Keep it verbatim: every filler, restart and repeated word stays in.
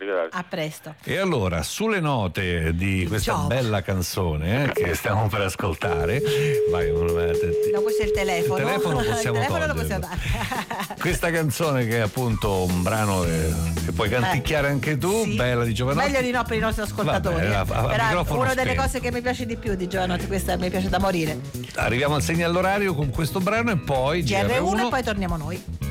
arrivederci. A presto. E allora, sulle note di questa Ciao. bella canzone eh, che stiamo per ascoltare, vai, No, questo è il telefono. Il telefono possiamo Il telefono lo toglierlo. possiamo dare. Questa canzone che è appunto un brano che, che puoi canticchiare anche tu, Sì. bella di Giovanotti. Meglio di no per i nostri ascoltatori. Vabbè, a- a- a Però microfono una delle spento. cose che mi piace di più di Giovanotti, questa mi piace da morire. Arriviamo al segnale orario con questo brano e poi G R uno e poi torniamo noi.